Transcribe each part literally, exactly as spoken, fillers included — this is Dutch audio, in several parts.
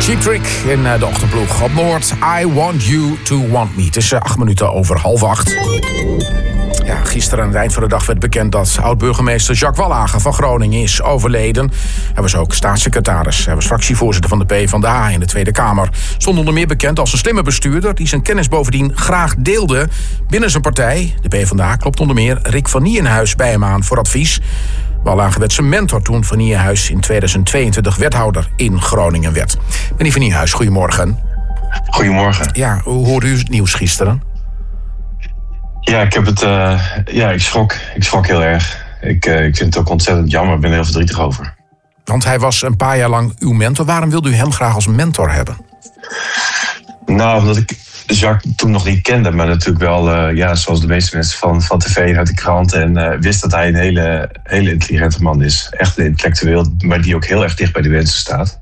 Cheap Trick in de ochtendploeg op Noord. I Want You To Want Me. Het is acht minuten over half acht. Ja, gisteren aan het eind van de dag werd bekend dat oud-burgemeester Jacques Wallage van Groningen is overleden. Hij was ook staatssecretaris. Hij was fractievoorzitter van de PvdA in de Tweede Kamer. Stond onder meer bekend als een slimme bestuurder die zijn kennis bovendien graag deelde binnen zijn partij. De PvdA klopt onder meer Rick van Nijenhuis bij hem aan voor advies. Wallage werd zijn mentor toen Van Nijenhuis in tweeduizend tweeëntwintig wethouder in Groningen werd. Meneer Van Nijenhuis, goedemorgen. Goedemorgen. Ja, hoe hoorde u het nieuws gisteren? Ja, ik heb het. Uh, ja, ik schrok. Ik schrok heel erg. Ik, uh, ik vind het ook ontzettend jammer. Ik ben er heel verdrietig over. Want hij was een paar jaar lang uw mentor. Waarom wilde u hem graag als mentor hebben? Nou, omdat ik Jacques toen nog niet kende, maar natuurlijk wel, uh, ja, zoals de meeste mensen van, van tv en uit de krant. En uh, wist dat hij een hele, hele intelligente man is. Echt een intellectueel, maar die ook heel erg dicht bij de mensen staat.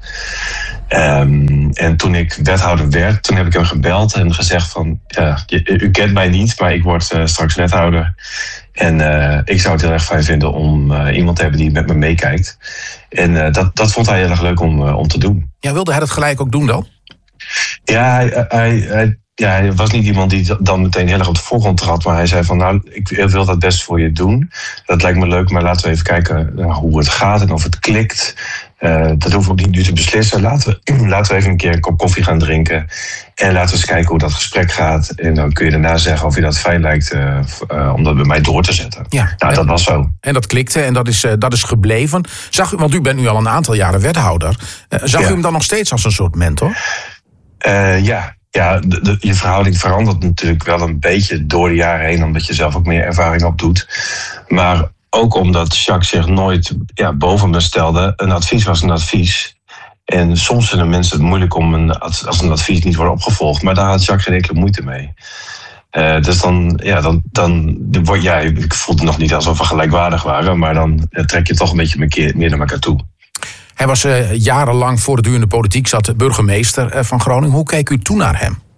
Um, en toen ik wethouder werd, toen heb ik hem gebeld en gezegd van, ja, u kent mij niet, maar ik word uh, straks wethouder. En uh, ik zou het heel erg fijn vinden om uh, iemand te hebben die met me meekijkt. En uh, dat, dat vond hij heel erg leuk om, uh, om te doen. Ja, wilde hij dat gelijk ook doen dan? Ja, hij, hij, hij, ja, hij was niet iemand die dan meteen heel erg op de voorgrond trad. Maar hij zei van, nou, ik wil dat best voor je doen. Dat lijkt me leuk, maar laten we even kijken uh, hoe het gaat en of het klikt. Uh, dat hoeven we ook niet nu te beslissen. Laten we, laten we even een keer een kop koffie gaan drinken. En laten we eens kijken hoe dat gesprek gaat. En dan kun je daarna zeggen of je dat fijn lijkt uh, uh, om dat bij mij door te zetten. Ja, nou, dat was zo. En dat klikte en dat is, uh, dat is gebleven. Zag u, want u bent nu al een aantal jaren wethouder. Uh, zag ja. u hem dan nog steeds als een soort mentor? Uh, ja. Ja, de, de, je verhouding verandert natuurlijk wel een beetje door de jaren heen, omdat je zelf ook meer ervaring opdoet. Maar ook omdat Jacques zich nooit ja, boven me stelde. Een advies was een advies. En soms vinden mensen het moeilijk om een, als een advies niet wordt opgevolgd. Maar daar had Jacques geen enkele moeite mee. Uh, dus dan, ja, dan, dan ja, ik voelde nog niet alsof we gelijkwaardig waren. Maar dan trek je toch een beetje meer, meer naar elkaar toe. Hij was uh, jarenlang, voordat u in de politiek zat, burgemeester uh, van Groningen. Hoe keek u toen naar hem?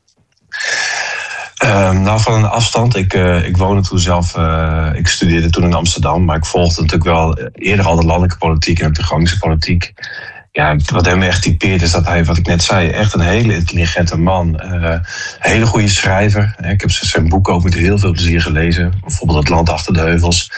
Uh, nou, van een afstand. Ik, uh, ik woonde toen zelf, uh, ik studeerde toen in Amsterdam. Maar ik volgde natuurlijk wel eerder al de landelijke politiek en ook de Groningse politiek. Ja, wat hem echt typeert is dat hij, wat ik net zei, echt een hele intelligente man. Uh, een hele goede schrijver. Ik heb zijn boek ook met heel veel plezier gelezen. Bijvoorbeeld Het Land Achter de Heuvels.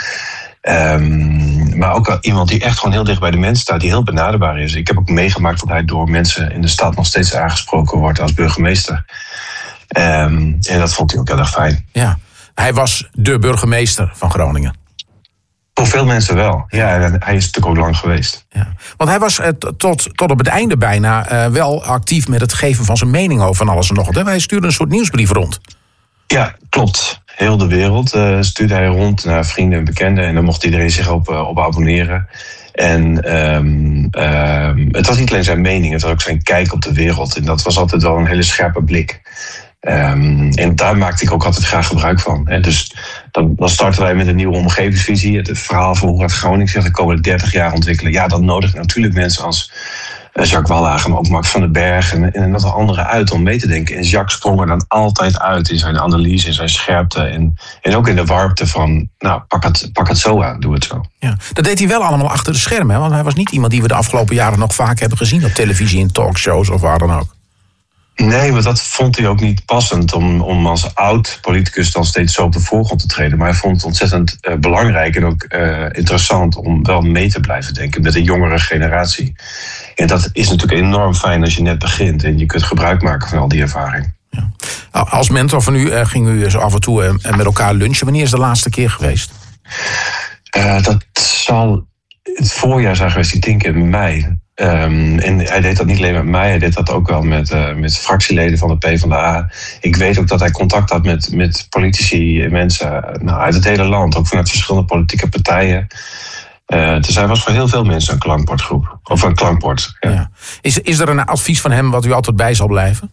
Um, maar ook iemand die echt gewoon heel dicht bij de mensen staat, die heel benaderbaar is. Ik heb ook meegemaakt dat hij door mensen in de stad nog steeds aangesproken wordt als burgemeester. Um, en dat vond hij ook heel erg fijn. Ja, hij was de burgemeester van Groningen. Voor veel mensen wel. Ja, en hij is natuurlijk ook lang geweest. Ja. Want hij was uh, tot, tot op het einde bijna uh, wel actief met het geven van zijn mening over van alles en nog wat. Hij stuurde een soort nieuwsbrief rond. Ja, klopt. Heel de wereld uh, stuurde hij rond naar vrienden en bekenden. En dan mocht iedereen zich op, uh, op abonneren. En um, um, het was niet alleen zijn mening, het was ook zijn kijk op de wereld. En dat was altijd wel een hele scherpe blik. Um, en daar maakte ik ook altijd graag gebruik van. Hè. Dus dan, dan starten wij met een nieuwe omgevingsvisie. Het verhaal van hoe gaat Groningen zich de komende dertig jaar ontwikkelen. Ja, dan nodig ik natuurlijk mensen als Jacques Wallage, maar ook Max van den Berg en, en een aantal anderen uit om mee te denken. En Jacques sprong er dan altijd uit in zijn analyse, in zijn scherpte en, en ook in de warmte van, nou, pak het, pak het zo aan, doe het zo. Ja, dat deed hij wel allemaal achter de schermen, hè? Want hij was niet iemand die we de afgelopen jaren nog vaak hebben gezien op televisie, in talkshows of waar dan ook. Nee, maar dat vond hij ook niet passend om, om als oud-politicus dan steeds zo op de voorgrond te treden. Maar hij vond het ontzettend uh, belangrijk en ook uh, interessant om wel mee te blijven denken met een jongere generatie. En dat is natuurlijk enorm fijn als je net begint en je kunt gebruik maken van al die ervaring. Ja. Als mentor van u uh, ging u zo af en toe uh, met elkaar lunchen. Wanneer is de laatste keer geweest? Uh, dat zal het voorjaar zijn geweest, ik denk in mei. Um, en hij deed dat niet alleen met mij, hij deed dat ook wel met, uh, met fractieleden van de PvdA. Ik weet ook dat hij contact had met, met politici en mensen nou, uit het hele land, ook vanuit verschillende politieke partijen. Uh, dus hij was voor heel veel mensen een klankbordgroep. Of een klankbord. Ja. Ja. Is, is er een advies van hem wat u altijd bij zal blijven?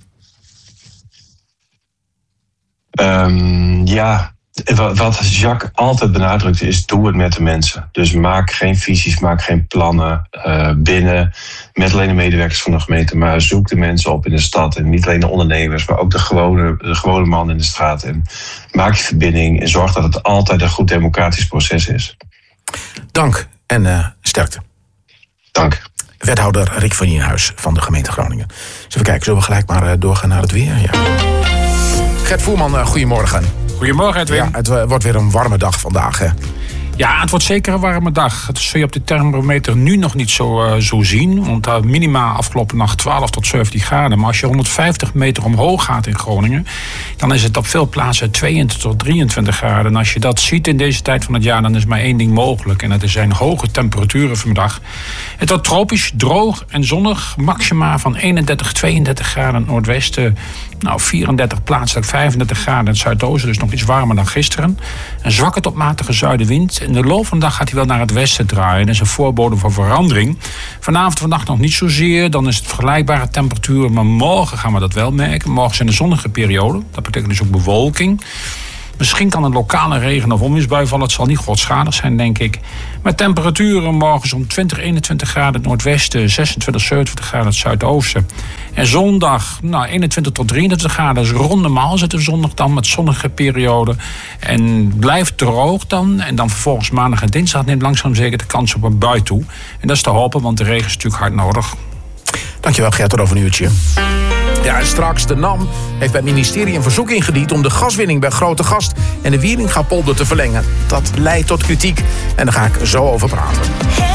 Um, ja. Wat Jacques altijd benadrukte is, doe het met de mensen. Dus maak geen visies, maak geen plannen uh, binnen met alleen de medewerkers van de gemeente. Maar zoek de mensen op in de stad. En niet alleen de ondernemers, maar ook de gewone, de gewone man in de straat. En maak je verbinding en zorg dat het altijd een goed democratisch proces is. Dank en uh, sterkte. Dank. wethouder Rick van Nienhuis van de gemeente Groningen. Dus even kijken, zullen we gelijk maar uh, doorgaan naar het weer? Ja. Gert Voerman, uh, goedemorgen. Goedemorgen, Edwin. Ja, het uh, wordt weer een warme dag vandaag, hè? Ja, het wordt zeker een warme dag. Dat zul je op de thermometer nu nog niet zo, uh, zo zien. Want uh, minima afgelopen nacht twaalf tot zeventien graden. Maar als je honderdvijftig meter omhoog gaat in Groningen, dan is het op veel plaatsen tweeëntwintig tot drieëntwintig graden. En als je dat ziet in deze tijd van het jaar, dan is maar één ding mogelijk. En dat zijn hoge temperaturen vanmiddag. Het wordt tropisch, droog en zonnig. Maxima van eenendertig, tweeëndertig graden in het noordwesten. Nou, vierendertig plaatselijk, vijfendertig graden in het zuidoosten. Dus nog iets warmer dan gisteren. Een zwakke tot matige zuidenwind. In de loop van de dag gaat hij wel naar het westen draaien. Dat is een voorbode voor verandering. Vanavond en vannacht nog niet zozeer. Dan is het vergelijkbare temperatuur. Maar morgen gaan we dat wel merken. Morgen zijn de zonnige periode. Dat betekent dus ook bewolking. Misschien kan een lokale regen- of onweersbui vallen. Het zal niet grootschalig zijn, denk ik. Met temperaturen morgens om twintig, eenentwintig graden in het noordwesten, zesentwintig, zevenentwintig graden in het zuidoosten. En zondag, nou, eenentwintig tot drieëntwintig graden. Dat is rondemal zit de zondag dan met zonnige periode. En blijft droog dan. En dan vervolgens maandag en dinsdag neemt langzaam zeker de kans op een bui toe. En dat is te hopen, want de regen is natuurlijk hard nodig. Dankjewel, Gert, tot over een uurtje. Ja, en straks de N A M heeft bij het ministerie een verzoek ingediend om de gaswinning bij Grote Gast en de Wieringa-polder te verlengen. Dat leidt tot kritiek en daar ga ik zo over praten.